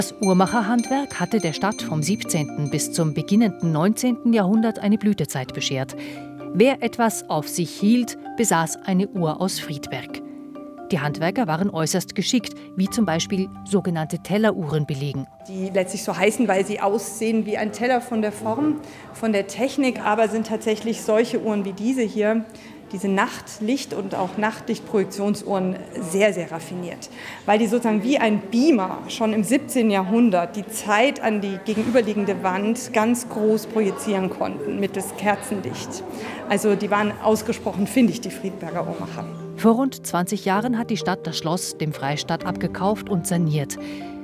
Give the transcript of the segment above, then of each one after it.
Das Uhrmacherhandwerk hatte der Stadt vom 17. bis zum beginnenden 19. Jahrhundert eine Blütezeit beschert. Wer etwas auf sich hielt, besaß eine Uhr aus Friedberg. Die Handwerker waren äußerst geschickt, wie zum Beispiel sogenannte Telleruhren belegen. Die letztlich so heißen, weil sie aussehen wie ein Teller von der Form, von der Technik, aber sind tatsächlich solche Uhren wie diese hier, diese Nachtlicht- und auch Nachtlichtprojektionsuhren, sehr, sehr raffiniert. Weil die sozusagen wie ein Beamer schon im 17. Jahrhundert die Zeit an die gegenüberliegende Wand ganz groß projizieren konnten, mittels Kerzenlicht. Also die waren ausgesprochen findig, die Friedberger Uhrmacher. Vor rund 20 Jahren hat die Stadt das Schloss dem Freistaat abgekauft und saniert.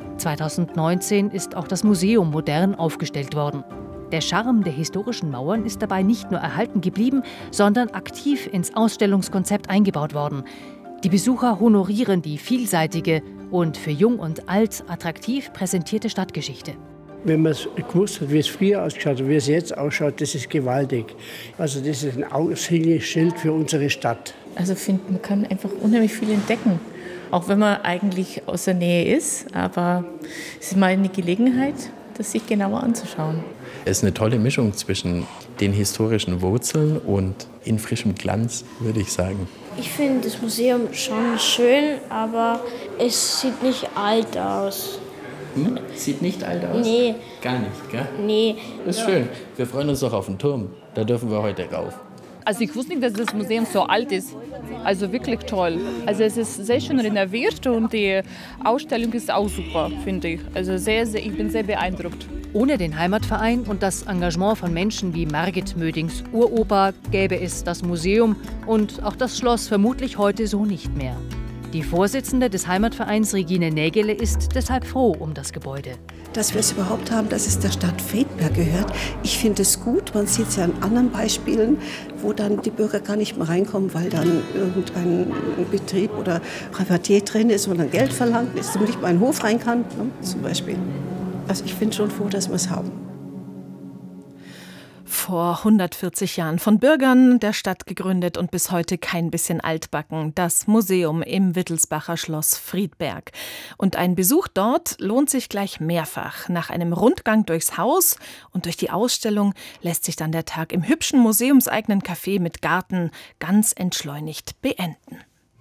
2019 ist auch das Museum modern aufgestellt worden. Der Charme der historischen Mauern ist dabei nicht nur erhalten geblieben, sondern aktiv ins Ausstellungskonzept eingebaut worden. Die Besucher honorieren die vielseitige und für Jung und Alt attraktiv präsentierte Stadtgeschichte. Wenn man gewusst hat, wie es früher ausgeschaut hat, wie es jetzt ausschaut, das ist gewaltig. Also das ist ein Aushängeschild für unsere Stadt. Also ich finde, man kann einfach unheimlich viel entdecken. Auch wenn man eigentlich aus der Nähe ist, aber es ist mal eine Gelegenheit, das sich genauer anzuschauen. Es ist eine tolle Mischung zwischen den historischen Wurzeln und in frischem Glanz, würde ich sagen. Ich finde das Museum schon schön, aber es sieht nicht alt aus. Sieht nicht alt aus? Nee. Gar nicht, gell? Nee. Ist schön. Wir freuen uns doch auf den Turm. Da dürfen wir heute rauf. Also ich wusste nicht, dass das Museum so alt ist. Also wirklich toll. Also es ist sehr schön renoviert und die Ausstellung ist auch super, finde ich. Also ich bin sehr beeindruckt. Ohne den Heimatverein und das Engagement von Menschen wie Margit Mödings Uropa gäbe es das Museum und auch das Schloss vermutlich heute so nicht mehr. Die Vorsitzende des Heimatvereins Regine Nägele ist deshalb froh um das Gebäude. Dass wir es überhaupt haben, dass es der Stadt Friedberg gehört. Ich finde es gut, man sieht es ja an anderen Beispielen, wo dann die Bürger gar nicht mehr reinkommen, weil dann irgendein Betrieb oder Privatier drin ist und dann Geld verlangt, dass man nicht mal in den Hof rein kann, ne, zum Beispiel. Also ich bin schon froh, dass wir es haben. Vor 140 Jahren von Bürgern der Stadt gegründet und bis heute kein bisschen altbacken. Das Museum im Wittelsbacher Schloss Friedberg. Und ein Besuch dort lohnt sich gleich mehrfach. Nach einem Rundgang durchs Haus und durch die Ausstellung lässt sich dann der Tag im hübschen museumseigenen Café mit Garten ganz entschleunigt beenden.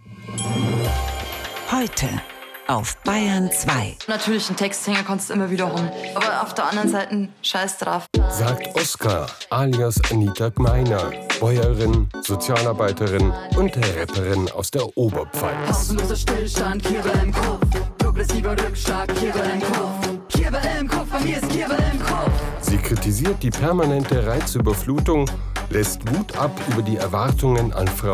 Heute auf Bayern 2. Natürlich, ein Texthänger kannst du immer wieder rum. Aber auf der anderen Seite, scheiß drauf. Sagt Oskar, alias Anita Gmeiner, Bäuerin, Sozialarbeiterin und Rapperin aus der Oberpfalz. Pausenloser Stillstand, Kirbel im Kopf. Progressiver Rückschlag, Kirbel im Kopf. Kirbel im Kopf, bei mir ist Kirbel im Kopf. Sie kritisiert die permanente Reizüberflutung, lässt Wut ab über die Erwartungen an Frauen